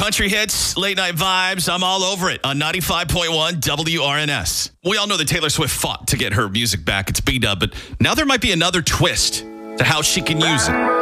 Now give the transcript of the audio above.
Country hits, late night vibes. I'm all over it on 95.1 WRNS. We all know that Taylor Swift fought to get her music back. It's B-Dub, but now there might be another twist to how she can use it.